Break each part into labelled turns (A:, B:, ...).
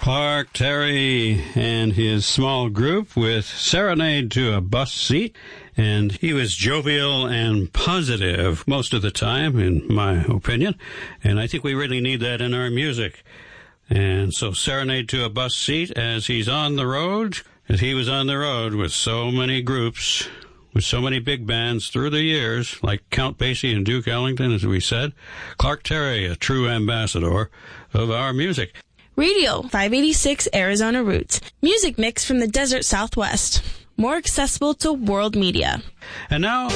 A: Clark Terry and his small group with Serenade to a Bus Seat, and he was jovial and positive most of the time, in my opinion, and I think we really need that in our music. And so Serenade to a Bus Seat, as he's on the road, as he was on the road with so many groups, with so many big bands through the years, like Count Basie and Duke Ellington, as we said. Clark Terry, a true ambassador of our music.
B: Radio 586 Arizona Roots. Music mix from the desert Southwest. More accessible to world media.
A: And now...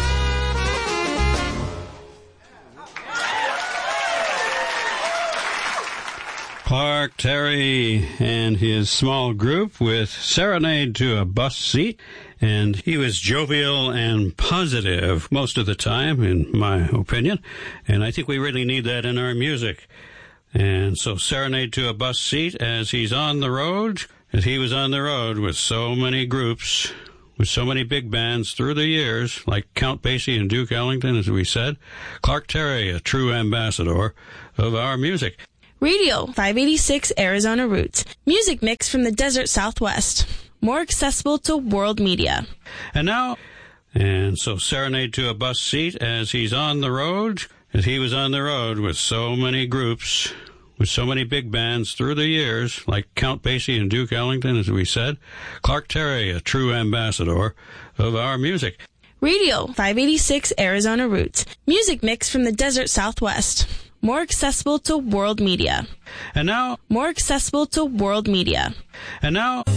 A: Clark Terry and his small group with Serenade to a Bus Seat, and he was jovial and positive most of the time, in my opinion, and I think we really need that in our music. And so Serenade to a Bus Seat, as he's on the road, as he was on the road with so many groups, with so many big bands through the years, like Count Basie and Duke Ellington, as we said. Clark Terry, a true ambassador of our music.
B: Radio 586 Arizona Roots. Music mix from the desert Southwest. More accessible to world media.
A: And now, and so Serenade to a Bus Seat, as he's on the road, as he was on the road with so many groups, with so many big bands through the years, like Count Basie and Duke Ellington, as we said. Clark Terry, a true ambassador of our music.
B: Radio 586 Arizona Roots. Music mix from the desert Southwest. More accessible to world media.
A: And now...
B: More accessible to world media.
A: And now...